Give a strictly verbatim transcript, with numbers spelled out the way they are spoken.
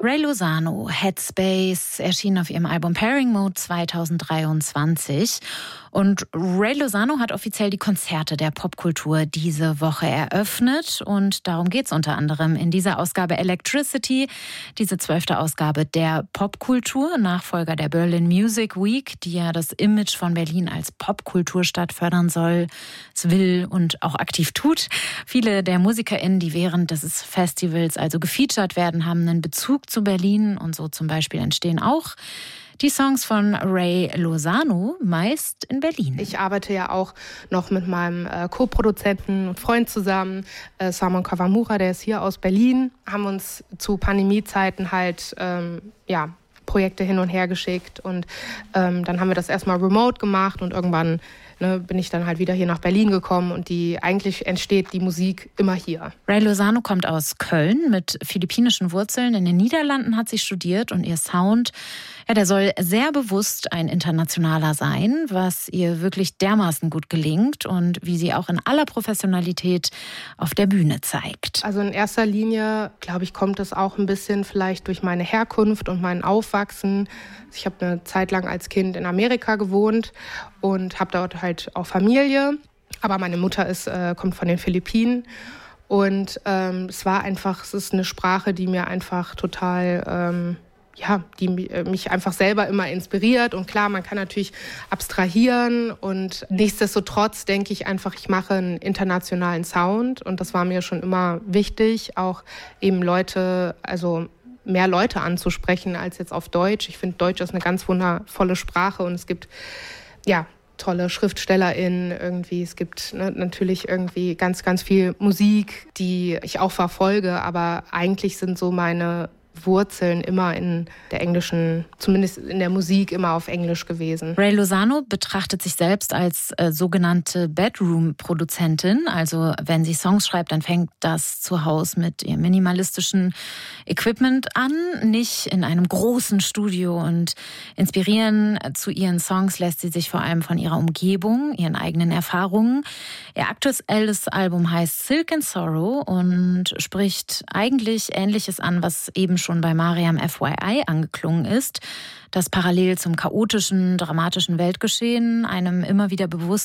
Ray Lozano, Headspace, erschien auf ihrem Album Pairing Mode zweitausenddreiundzwanzig. Und Ray Lozano hat offiziell die Konzerte der Popkultur diese Woche eröffnet. Und darum geht es unter anderem in dieser Ausgabe Electricity, diese zwölfte Ausgabe der Popkultur, Nachfolger der Berlin Music Week, die ja das Image von Berlin als Popkulturstadt fördern soll, es will und auch aktiv tut. Viele der MusikerInnen, die während des Festivals also gefeatured werden, haben einen Bezug zu Berlin. Und so zum Beispiel entstehen auch die Songs von Ray Lozano meist in Berlin. Ich arbeite ja auch noch mit meinem äh, Co-Produzenten und Freund zusammen, äh, Samon Kawamura, der ist hier aus Berlin. Haben uns zu Pandemiezeiten halt ähm, ja, Projekte hin und her geschickt und ähm, dann haben wir das erstmal remote gemacht und irgendwann ne, bin ich dann halt wieder hier nach Berlin gekommen und die eigentlich entsteht die Musik immer hier. Ray Lozano kommt aus Köln mit philippinischen Wurzeln. In den Niederlanden hat sie studiert und ihr Sound, ja, der soll sehr bewusst ein internationaler sein, was ihr wirklich dermaßen gut gelingt und wie sie auch in aller Professionalität auf der Bühne zeigt. Also in erster Linie, glaube ich, kommt es auch ein bisschen vielleicht durch meine Herkunft und mein Aufwachsen. Ich habe eine Zeit lang als Kind in Amerika gewohnt und habe dort halt auch Familie. Aber meine Mutter ist, äh, kommt von den Philippinen. Und ähm, es war einfach, es ist eine Sprache, die mir einfach total, ähm, ja, die mich einfach selber immer inspiriert. Und klar, man kann natürlich abstrahieren. Und nichtsdestotrotz denke ich einfach, ich mache einen internationalen Sound. Und das war mir schon immer wichtig, auch eben Leute, also mehr Leute anzusprechen als jetzt auf Deutsch. Ich finde, Deutsch ist eine ganz wundervolle Sprache und es gibt, ja, tolle SchriftstellerInnen irgendwie. Es gibt ne, natürlich irgendwie ganz, ganz viel Musik, die ich auch verfolge, aber eigentlich sind so meine Wurzeln immer in der englischen, zumindest in der Musik immer auf Englisch gewesen. Ray Lozano betrachtet sich selbst als äh, sogenannte Bedroom-Produzentin. Also wenn sie Songs schreibt, dann fängt das zu Hause mit ihrem minimalistischen Equipment an, nicht in einem großen Studio. Und inspirieren zu ihren Songs lässt sie sich vor allem von ihrer Umgebung, ihren eigenen Erfahrungen. Ihr aktuelles Album heißt Silk and Sorrow und spricht eigentlich Ähnliches an, was eben schon schon bei Mariam F Y I angeklungen ist, dass parallel zum chaotischen, dramatischen Weltgeschehen einem immer wieder bewusst